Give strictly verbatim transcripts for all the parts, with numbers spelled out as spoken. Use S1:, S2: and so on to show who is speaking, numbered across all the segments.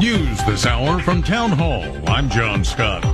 S1: News this hour from Town Hall. I'm John Scott.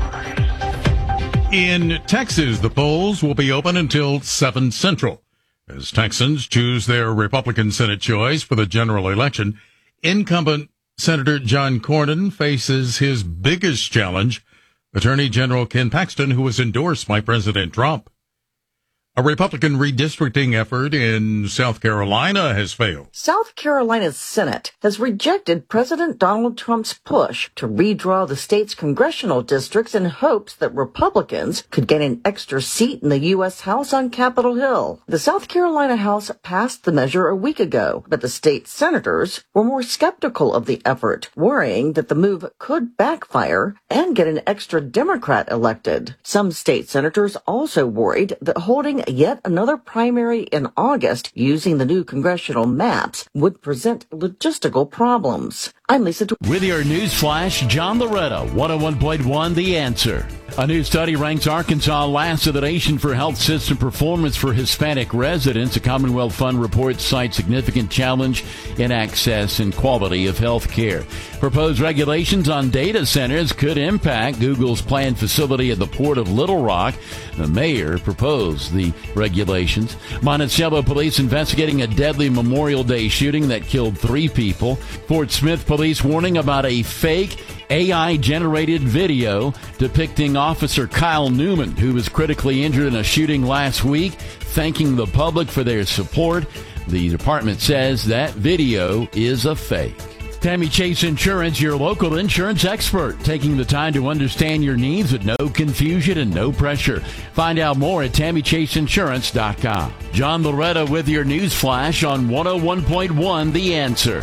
S1: In Texas, the polls will be open until seven Central. As Texans choose their Republican Senate choice for the general election, incumbent Senator John Cornyn faces his biggest challenge, Attorney General Ken Paxton, who was endorsed by President Trump. A Republican redistricting effort in South Carolina has failed.
S2: South Carolina's Senate has rejected President Donald Trump's push to redraw the state's congressional districts in hopes that Republicans could get an extra seat in the U S House on Capitol Hill. The South Carolina House passed the measure a week ago, but the state senators were more skeptical of the effort, worrying that the move could backfire and get an extra Democrat elected. Some state senators also worried that holding yet another primary in August using the new congressional maps would present logistical problems. I'm Lisa.
S3: With your news flash, John Loretta, one oh one point one The Answer. A new study ranks Arkansas last of the nation for health system performance for Hispanic residents. A Commonwealth Fund report cites significant challenge in access and quality of health care. Proposed regulations on data centers could impact Google's planned facility at the Port of Little Rock. The mayor proposed the regulations. Monticello police investigating a deadly Memorial Day shooting that killed three people. Fort Smith police warning about a fake A I-generated video depicting Officer Kyle Newman, who was critically injured in a shooting last week, thanking the public for their support. The department says that video is a fake. Tammy Chase Insurance, your local insurance expert, taking the time to understand your needs with no confusion and no pressure. Find out more at tammy chase insurance dot com. John Loretta with your news flash on one oh one point one The Answer.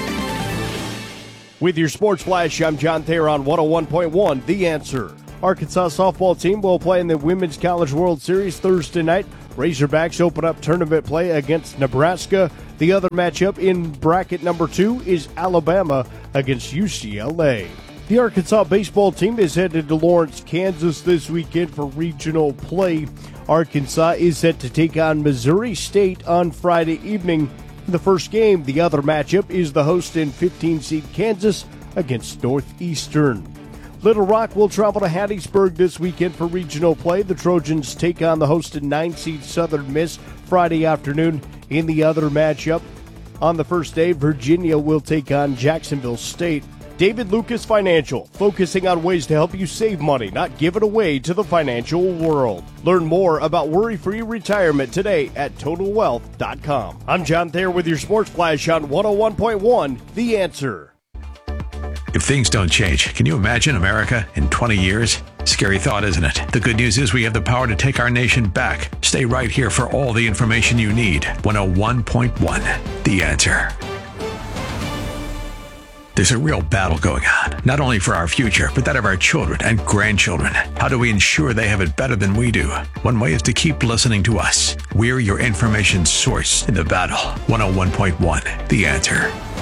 S4: With your sports flash, I'm John Thayer on one oh one point one The Answer. Arkansas softball team will play in the Women's College World Series Thursday night. Razorbacks open up tournament play against Nebraska. The other matchup in bracket number two is Alabama against U C L A. The Arkansas baseball team is headed to Lawrence, Kansas this weekend for regional play. Arkansas is set to take on Missouri State on Friday evening. In the first game, the other matchup is the host in fifteen seed Kansas against Northeastern. Little Rock will travel to Hattiesburg this weekend for regional play. The Trojans take on the hosted nine seed Southern Miss Friday afternoon. In the other matchup, on the first day, Virginia will take on Jacksonville State. David Lucas Financial, focusing on ways to help you save money, not give it away to the financial world. Learn more about worry-free retirement today at total wealth dot com. I'm John Thayer with your Sports Flash on one oh one point one The Answer.
S5: If things don't change, can you imagine America in twenty years? Scary thought, isn't it? The good news is we have the power to take our nation back. Stay right here for all the information you need. one oh one point one The Answer. There's a real battle going on, not only for our future, but that of our children and grandchildren. How do we ensure they have it better than we do? One way is to keep listening to us. We're your information source in the battle. one oh one point one The Answer.